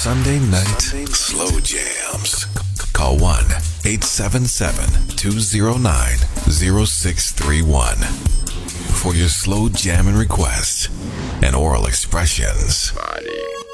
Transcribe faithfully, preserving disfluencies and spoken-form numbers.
Sunday night slow jams. Call one eight seven seven, two zero nine, zero six three one for your slow jamming requests and oral expressions. Body.